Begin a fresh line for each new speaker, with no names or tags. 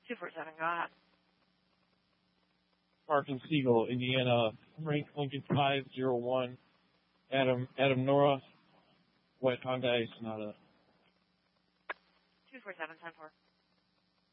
247, go ahead.
Park and Siegel, Indiana, Frank Lincoln 501, Adam Nora, White Hyundai Sonata.
247, 10-4.